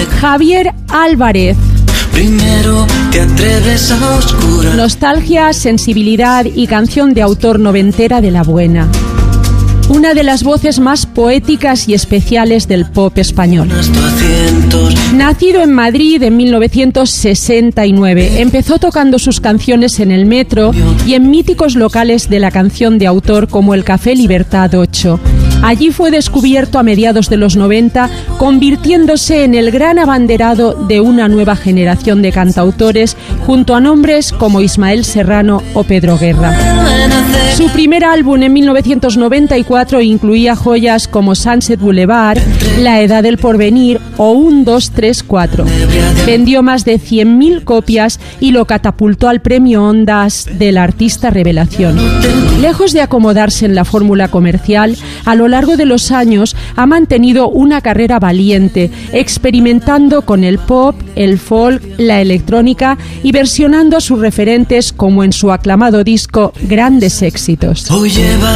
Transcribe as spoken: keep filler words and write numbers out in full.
Javier Álvarez. Primero te atreves a oscuras. Nostalgia, sensibilidad y canción de autor noventera de la buena. Una de las voces más poéticas y especiales del pop español. Nacido en Madrid en mil novecientos sesenta y nueve, empezó tocando sus canciones en el metro y en míticos locales de la canción de autor como el Café Libertad ocho. Allí fue descubierto a mediados de los noventa, convirtiéndose en el gran abanderado de una nueva generación de cantautores, junto a nombres como Ismael Serrano o Pedro Guerra. Su primer álbum en mil novecientos noventa y cuatro incluía joyas como Sunset Boulevard, La Edad del Porvenir o un, dos, tres, cuatro. Vendió más de cien mil copias y lo catapultó al premio Ondas del Artista Revelación. Lejos de acomodarse en la fórmula comercial, a lo largo de los años ha mantenido una carrera valiente, experimentando con el pop, el folk, la electrónica y versionando a sus referentes como en su aclamado disco Grandes Éxitos.